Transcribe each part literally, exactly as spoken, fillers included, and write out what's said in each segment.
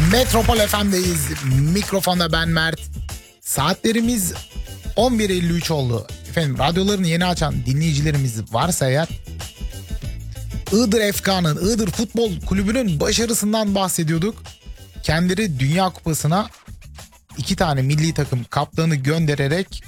Metropol F M'deyiz. Mikrofonda ben Mert. Saatlerimiz on bir elli üç oldu. Efendim, radyolarını yeni açan dinleyicilerimiz varsa eğer, Iğdır F K'nın, Iğdır Futbol Kulübü'nün başarısından bahsediyorduk. Kendileri Dünya Kupası'na iki tane milli takım kaptanı göndererek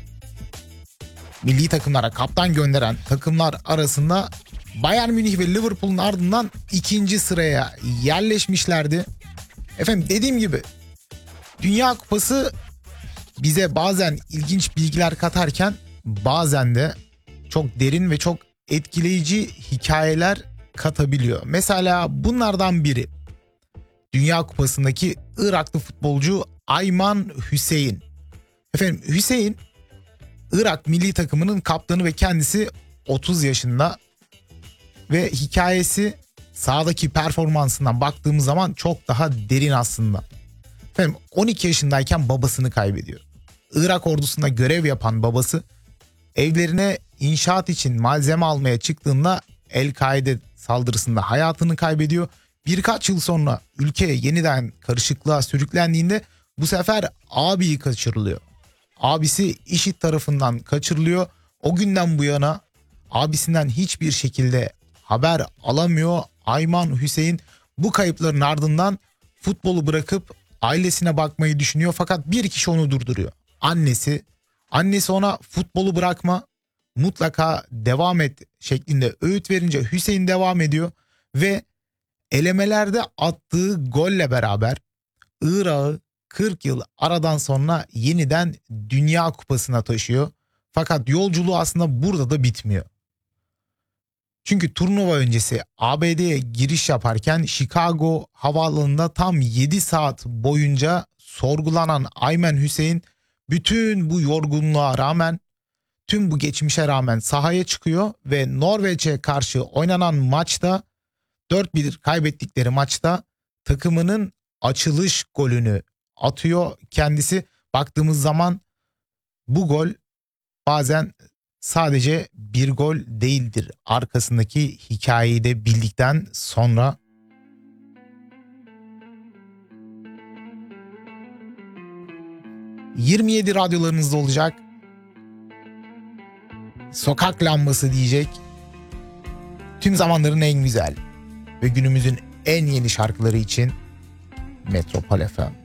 milli takımlara kaptan gönderen takımlar arasında Bayern Münih ve Liverpool'un ardından ikinci sıraya yerleşmişlerdi. Efendim, dediğim gibi Dünya Kupası bize bazen ilginç bilgiler katarken bazen de çok derin ve çok etkileyici hikayeler katabiliyor. Mesela bunlardan biri Dünya Kupası'ndaki Iraklı futbolcu Ayman Hüseyin. Efendim, Hüseyin Irak milli takımının kaptanı ve kendisi otuz yaşında ve hikayesi sahadaki performansından baktığımız zaman çok daha derin aslında. Efendim, on iki yaşındayken babasını kaybediyor. Irak ordusunda görev yapan babası evlerine inşaat için malzeme almaya çıktığında El-Kaide saldırısında hayatını kaybediyor. Birkaç yıl sonra ülke yeniden karışıklığa sürüklendiğinde bu sefer abiyi kaçırılıyor. Abisi IŞİD tarafından kaçırılıyor. O günden bu yana abisinden hiçbir şekilde haber alamıyor. Ayman Hüseyin bu kayıpların ardından futbolu bırakıp ailesine bakmayı düşünüyor. Fakat bir kişi onu durduruyor. Annesi. Annesi ona futbolu bırakma, mutlaka devam et şeklinde öğüt verince Hüseyin devam ediyor ve elemelerde attığı golle beraber Irak'ı kırk yıl aradan sonra yeniden Dünya Kupası'na taşıyor. Fakat yolculuğu aslında burada da bitmiyor. Çünkü turnuva öncesi A B D'ye giriş yaparken Chicago havaalanında tam yedi saat boyunca sorgulanan Ayman Hüseyin bütün bu yorgunluğa rağmen, tüm bu geçmişe rağmen sahaya çıkıyor ve Norveç'e karşı oynanan maçta, dört bir kaybettikleri maçta takımının açılış golünü atıyor kendisi. Baktığımız zaman bu gol bazen sadece bir gol değildir. Arkasındaki hikayeyi de bildikten sonra yirmi yedi radyolarınızda olacak. Sokak lambası diyecek. Tüm zamanların en güzel ve günümüzün en yeni şarkıları için Metropol F M.